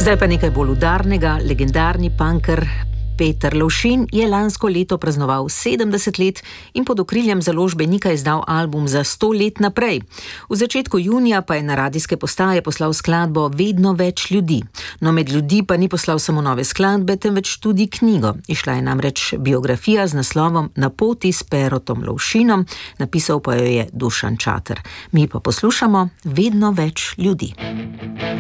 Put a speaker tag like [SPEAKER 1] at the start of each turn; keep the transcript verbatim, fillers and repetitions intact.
[SPEAKER 1] Zdaj pa nekaj bolj udarnega. Legendarni punker Peter Lovšin je lansko leto praznoval sedemdeset let in pod okriljem založbe Nika izdal album za sto let naprej. V začetku junija pa je na radijske postaje poslal skladbo Vedno več ljudi. No, med ljudi pa ni poslal samo nove skladbe, temveč tudi knjigo. Išla je namreč biografija z naslovom Na poti s Perotom Lovšinom, napisal pa jo je Dušan Čater. Mi pa poslušamo Vedno več ljudi.